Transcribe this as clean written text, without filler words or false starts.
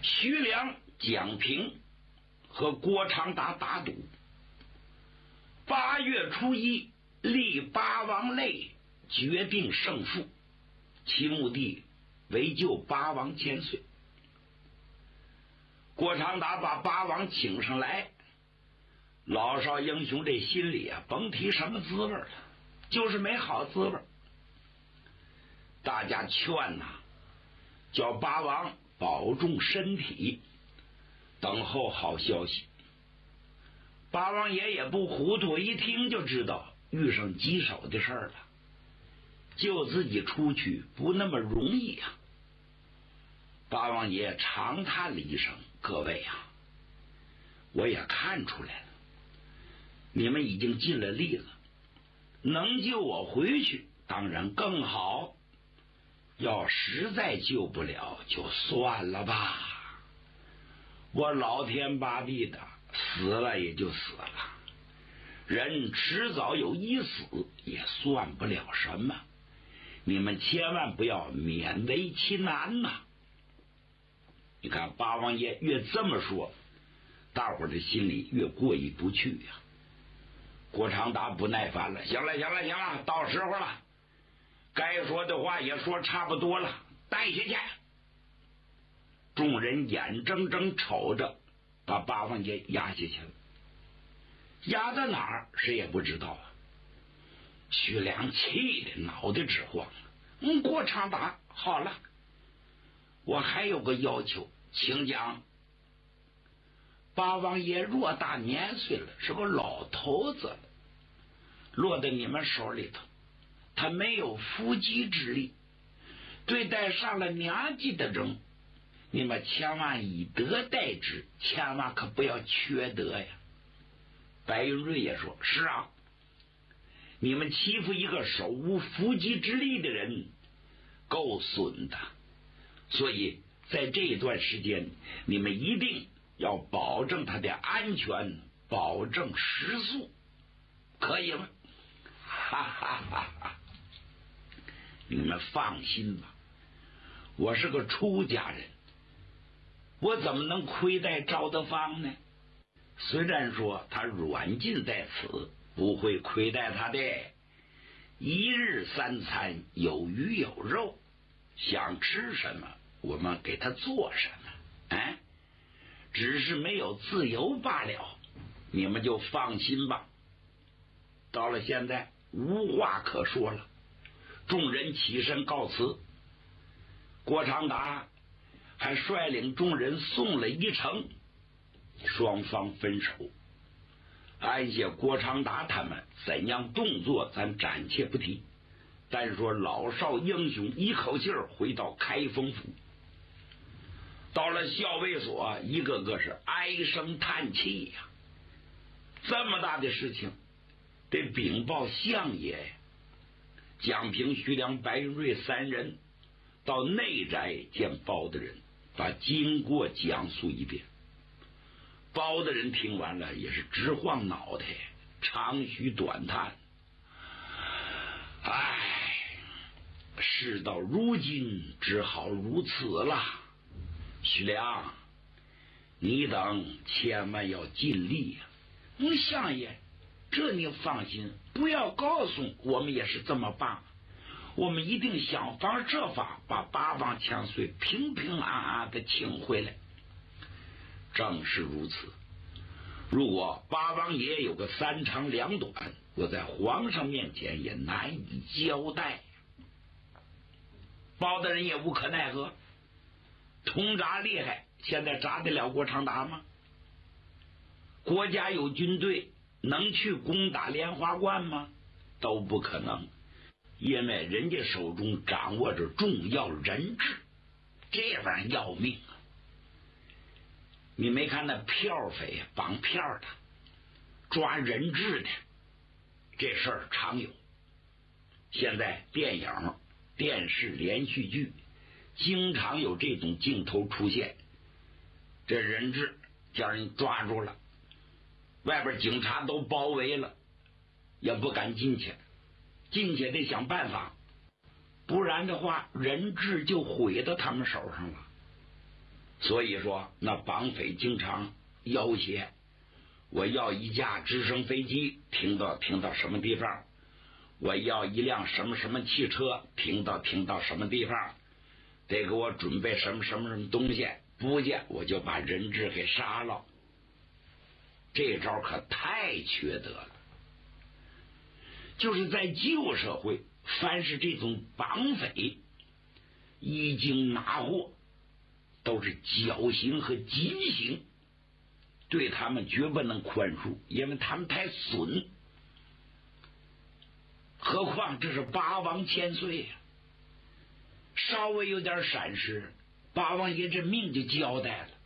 徐良、蒋平和郭长达打赌，8月初1立八王类，决定胜负，其目的为救八王千岁。郭长达把八王请上来，老少英雄这心里甭提什么滋味了，就是没好滋味。大家劝叫八王保重身体，等候好消息。八王爷也不糊涂，一听就知道遇上棘手的事了，救自己出去不那么容易啊。八王爷长叹了一声：“各位我也看出来了，你们已经尽了力了，能救我回去当然更好，要实在救不了就算了吧。我老天八地的，死了也就死了，人迟早有一死，也算不了什么，你们千万不要勉为其难呐。”你看八王爷越这么说，大伙儿的心里越过意不去呀。郭长达不耐烦了：“行了，到时候了，该说的话也说差不多了，带下去。”众人眼睁睁瞅着把八王爷压下去了，压到哪儿谁也不知道啊。徐良气的脑袋直晃。郭长达，好了，我还有个要求，请讲。八王爷偌大年岁了，是个老头子了，落在你们手里头，他没有伏击之力，对待上了年纪的人，你们千万以德待之，千万可不要缺德呀。白云瑞也说：“是啊，你们欺负一个手无伏击之力的人，够损的，所以在这段时间，你们一定要保证他的安全，保证食宿，可以吗？”哈哈哈哈！你们放心吧，我是个出家人，我怎么能亏待赵德芳呢？虽然说他软禁在此，不会亏待他的。1日3餐，有鱼有肉，想吃什么我们给他做什么，只是没有自由罢了，你们就放心吧。到了现在无话可说了，众人起身告辞。郭长达还率领众人送了一程，双方分手。按下郭长达他们怎样动作咱暂且不提，单说老少英雄一口气儿回到开封府。到了校尉所，一个个是唉声叹气呀。这么大的事情得禀报相爷呀。蒋平、徐良、白云瑞3人到内宅见包大人，把经过讲述一遍。包大人听完了也是直晃脑袋，长吁短叹：“事到如今只好如此了。徐良，你等千万要尽力呀。”“相爷，这你放心，不要告诉我们也是这么办，我们一定想方设法把八王千岁平平安安的请回来。”正是如此，如果八王爷有个3长2短，我在皇上面前也难以交代。包大人也无可奈何，通扎厉害，现在扎得了郭长达吗？国家有军队，能去攻打莲花关吗？都不可能，因为人家手中掌握着重要人质，这玩意儿要命啊！你没看那票匪绑票的，抓人质的，这事儿常有。现在电影、电视连续剧经常有这种镜头出现，这人质叫人抓住了，外边警察都包围了，也不敢进去，进去得想办法，不然的话人质就毁到他们手上了。 所以说那绑匪经常要挟，我要一架直升飞机停到什么地方，我要一辆什么什么汽车停到什么地方，得给我准备什么东西，不见我就把人质给杀了。这招可太缺德了。就是在旧社会，凡是这种绑匪一经拿获，都是绞刑和极刑，对他们绝不能宽恕，因为他们太损。何况这是八王千岁呀，稍微有点闪失，八王爷这命就交代了。